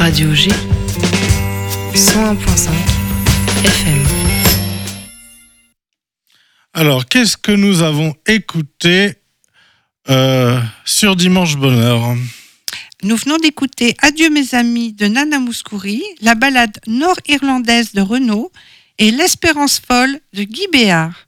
Radio G 101.5 FM. Alors, qu'est-ce que nous avons écouté sur Dimanche Bonheur ? Nous venons d'écouter Adieu mes amis de Nana Mouskouri, la ballade nord-irlandaise de Renaud et L'Espérance folle de Guy Béard.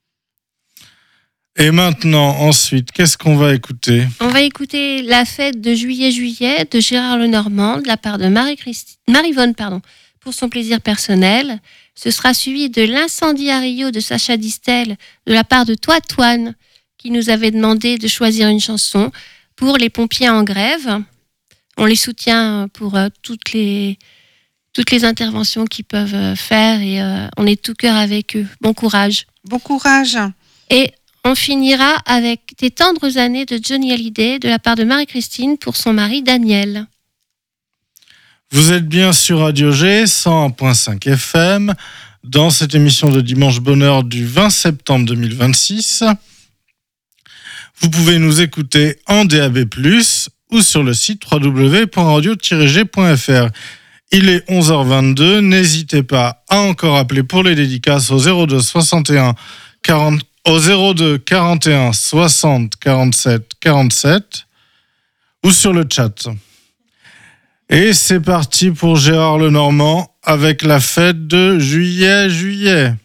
Et maintenant, ensuite, qu'est-ce qu'on va écouter ? On va écouter La fête de juillet de Gérard Lenormand de la part de Maryvonne, pour son plaisir personnel. Ce sera suivi de L'incendie à Rio de Sacha Distel de la part de Toine, qui nous avait demandé de choisir une chanson pour les pompiers en grève. On les soutient pour toutes les interventions qu'ils peuvent faire et on est tout cœur avec eux. Bon courage. Bon courage. Et on finira avec Tes tendres années de Johnny Hallyday de la part de Marie-Christine pour son mari Daniel. Vous êtes bien sur Radio G 101.5 FM dans cette émission de Dimanche Bonheur du 20 septembre 2026. Vous pouvez nous écouter en DAB+, ou sur le site www.radio-g.fr. Il est 11h22, n'hésitez pas à encore appeler pour les dédicaces au 02 41 60 47 47 ou sur le chat. Et c'est parti pour Gérard Lenormand avec la fête de juillet.